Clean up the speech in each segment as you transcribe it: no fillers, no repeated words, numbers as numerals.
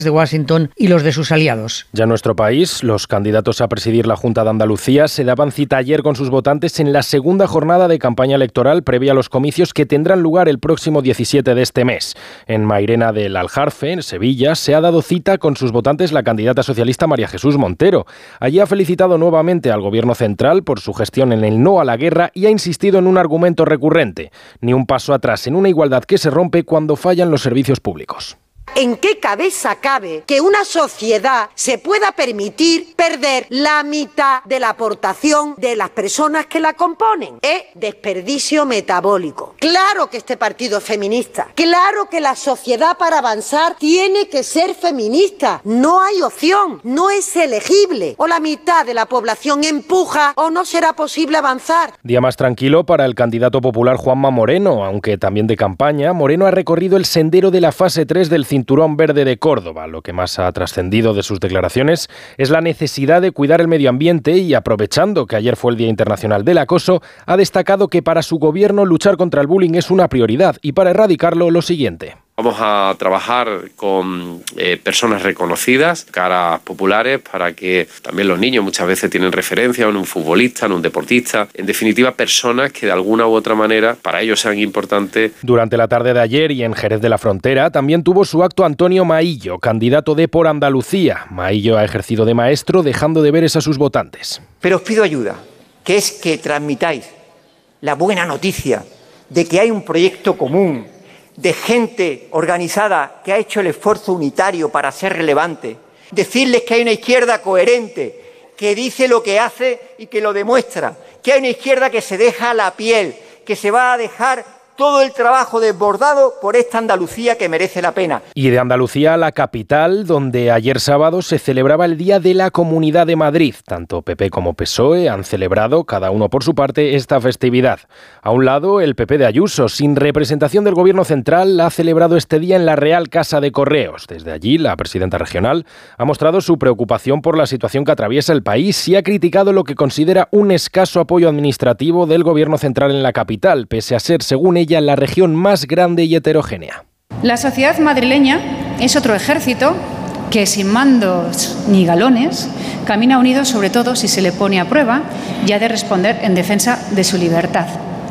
de Washington y los de sus aliados. Ya en nuestro país, los candidatos a presidir la Junta de Andalucía se daban cita ayer con sus votantes en la segunda jornada de campaña electoral previa a los comicios que tendrán lugar el próximo 17 de este mes. En Mairena del Aljarfe, en Sevilla, se ha dado cita con sus votantes la candidata socialista María Jesús Montero. Allí ha felicitado nuevamente al Gobierno central por su gestión en el no a la guerra y ha insistido en un argumento recurrente: ni un paso atrás en una igualdad que se rompe cuando fallan los servicios públicos. ¿En qué cabeza cabe que una sociedad se pueda permitir perder la mitad de la aportación de las personas que la componen? Es desperdicio metabólico. Claro que este partido es feminista. Claro que la sociedad para avanzar tiene que ser feminista. No hay opción. No es elegible. O la mitad de la población empuja o no será posible avanzar. Día más tranquilo para el candidato popular Juanma Moreno, aunque también de campaña. Moreno ha recorrido el sendero de la fase 3 del Cinturón Verde de Córdoba. Lo que más ha trascendido de sus declaraciones es la necesidad de cuidar el medio ambiente y, aprovechando que ayer fue el Día Internacional del Acoso, ha destacado que para su gobierno luchar contra el bullying es una prioridad y para erradicarlo lo siguiente. Vamos a trabajar con personas reconocidas, caras populares, para que también los niños muchas veces tienen referencia en un futbolista, en un deportista. En definitiva, personas que de alguna u otra manera para ellos sean importantes. Durante la tarde de ayer y en Jerez de la Frontera también tuvo su acto Antonio Maillo, candidato de Por Andalucía. Maillo ha ejercido de maestro, dejando deberes a sus votantes. Pero os pido ayuda, que es que transmitáis la buena noticia de que hay un proyecto común, de gente organizada que ha hecho el esfuerzo unitario para ser relevante. Decirles que hay una izquierda coherente, que dice lo que hace y que lo demuestra. Que hay una izquierda que se deja la piel, que se va a dejar todo el trabajo desbordado por esta Andalucía que merece la pena. Y de Andalucía a la capital, donde ayer sábado se celebraba el Día de la Comunidad de Madrid. Tanto PP como PSOE han celebrado, cada uno por su parte, esta festividad. A un lado, el PP de Ayuso, sin representación del Gobierno central, ha celebrado este día en la Real Casa de Correos. Desde allí, la presidenta regional ha mostrado su preocupación por la situación que atraviesa el país y ha criticado lo que considera un escaso apoyo administrativo del Gobierno central en la capital, pese a ser, según ella, la región más grande y heterogénea. La sociedad madrileña es otro ejército que, sin mandos ni galones, camina unido sobre todo si se le pone a prueba y ha de responder en defensa de su libertad.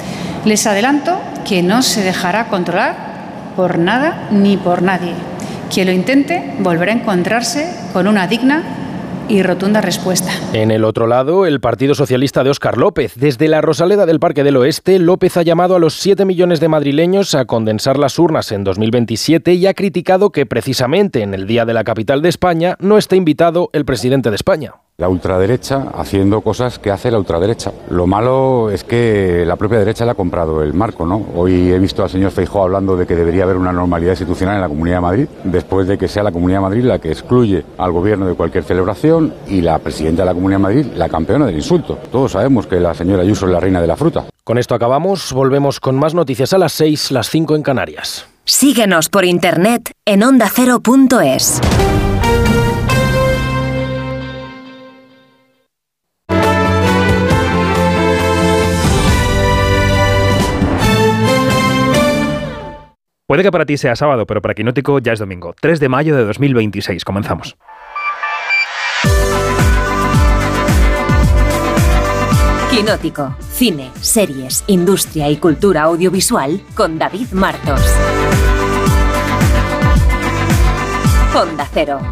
Les adelanto que no se dejará controlar por nada ni por nadie. Quien lo intente volverá a encontrarse con una digna y rotunda respuesta. En el otro lado, el Partido Socialista de Óscar López. Desde la Rosaleda del Parque del Oeste, López ha llamado a los 7 millones de madrileños a condensar las urnas en 2027 y ha criticado que precisamente en el Día de la Capital de España no esté invitado el presidente de España. La ultraderecha haciendo cosas que hace la ultraderecha. Lo malo es que la propia derecha le ha comprado el marco, ¿no? Hoy he visto al señor Feijóo hablando de que debería haber una normalidad institucional en la Comunidad de Madrid, después de que sea la Comunidad de Madrid la que excluye al gobierno de cualquier celebración y la presidenta de la Comunidad de Madrid la campeona del insulto. Todos sabemos que la señora Ayuso es la reina de la fruta. Con esto acabamos, volvemos con más noticias a las 6, las 5 en Canarias. Síguenos por internet en ondacero.es. Puede que para ti sea sábado, pero para Quinótico ya es domingo. 3 de mayo de 2026. Comenzamos. Quinótico. Cine, series, industria y cultura audiovisual con David Martos. Onda Cero.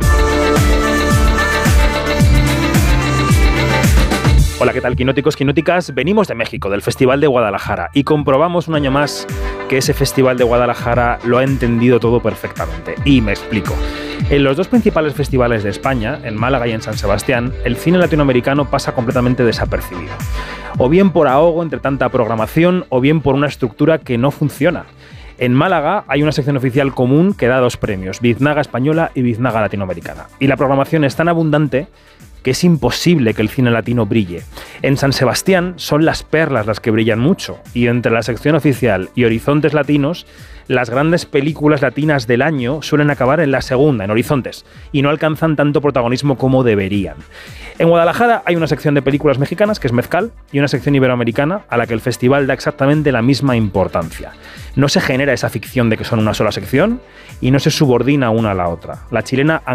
Hola, ¿qué tal, quinóticos, quinóticas? Venimos de México, del Festival de Guadalajara, y comprobamos un año más que ese Festival de Guadalajara lo ha entendido todo perfectamente. Y me explico. En los dos principales festivales de España, en Málaga y en San Sebastián, el cine latinoamericano pasa completamente desapercibido. O bien por ahogo entre tanta programación, o bien por una estructura que no funciona. En Málaga hay una sección oficial común que da 2 premios, Biznaga Española y Biznaga Latinoamericana. Y la programación es tan abundante que es imposible que el cine latino brille. En San Sebastián son las perlas las que brillan mucho, y entre la sección oficial y Horizontes Latinos, las grandes películas latinas del año suelen acabar en la segunda, en Horizontes, y no alcanzan tanto protagonismo como deberían. En Guadalajara hay una sección de películas mexicanas, que es Mezcal, y una sección iberoamericana, a la que el festival da exactamente la misma importancia. No se genera esa ficción de que son una sola sección, y no se subordina una a la otra. La chilena